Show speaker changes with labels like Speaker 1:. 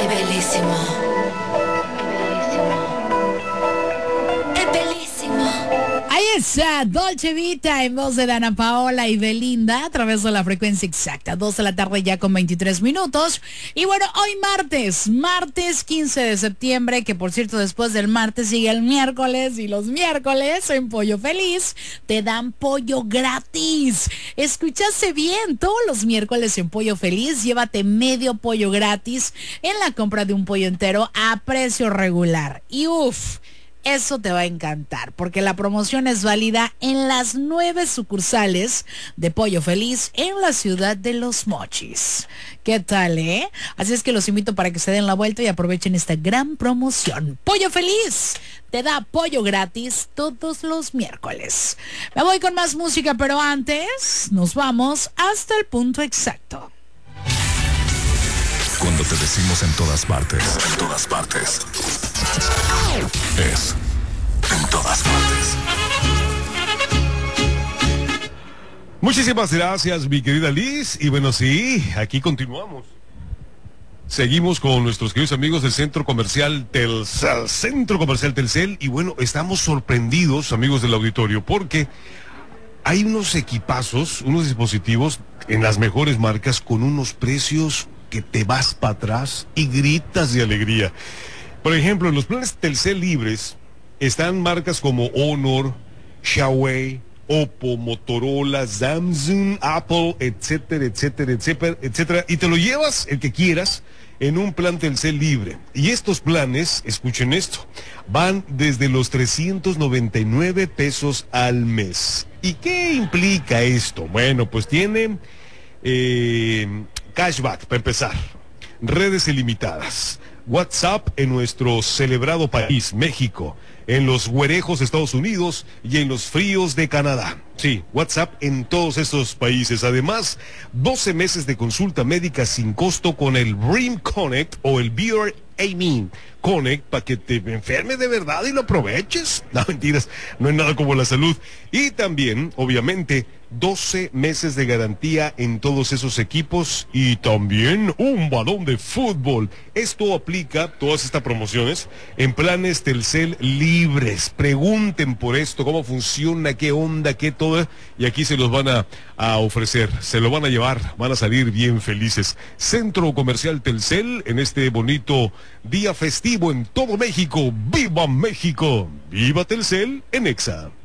Speaker 1: bellissimo. È bellissimo.
Speaker 2: Ahí está, Dolce Vita en voz de Dana Paola y Belinda a través de la frecuencia exacta, 2 de la tarde ya con 23 minutos. Y bueno, hoy martes 15 de septiembre, que por cierto después del martes sigue el miércoles, y los miércoles en Pollo Feliz te dan pollo gratis. Escuchaste bien, todos los miércoles en Pollo Feliz llévate medio pollo gratis en la compra de un pollo entero a precio regular. Y eso te va a encantar, porque la promoción es válida en las 9 sucursales de Pollo Feliz en la ciudad de Los Mochis. ¿Qué tal, Así es que los invito para que se den la vuelta y aprovechen esta gran promoción. Pollo Feliz te da pollo gratis todos los miércoles. Me voy con más música, pero antes nos vamos hasta el punto exacto.
Speaker 3: Cuando te decimos en todas partes, es en todas partes.
Speaker 4: Muchísimas gracias, mi querida Liz. Y bueno, sí, aquí continuamos. Seguimos con nuestros queridos amigos del Centro Comercial Telcel. Y bueno, estamos sorprendidos, amigos del auditorio, porque hay unos equipazos, unos dispositivos en las mejores marcas con unos precios que te vas para atrás y gritas de alegría. Por ejemplo, en los planes Telcel libres están marcas como Honor, Huawei, Oppo, Motorola, Samsung, Apple, etcétera, etcétera, etcétera, etcétera. Y te lo llevas, el que quieras, en un plan Telcel libre. Y estos planes, escuchen esto, van desde los 399 pesos al mes. ¿Y qué implica esto? Bueno, pues tiene cashback, para empezar, redes ilimitadas, WhatsApp en nuestro celebrado país, México, en los güerejos Estados Unidos y en los fríos de Canadá. Sí, WhatsApp en todos estos países. Además, 12 meses de consulta médica sin costo con el Brim Connect o el Beer Amin Connect para que te enfermes de verdad y lo aproveches. No, mentiras, no hay nada como la salud. Y también, obviamente, 12 meses de garantía en todos esos equipos y también un balón de fútbol. Esto aplica, todas estas promociones, en planes Telcel libres. Pregunten por esto, cómo funciona, qué onda, qué todo. Y aquí se los van a ofrecer, se lo van a llevar, van a salir bien felices. Centro Comercial Telcel en este bonito día festivo en todo México. ¡Viva México! ¡Viva Telcel en Exa!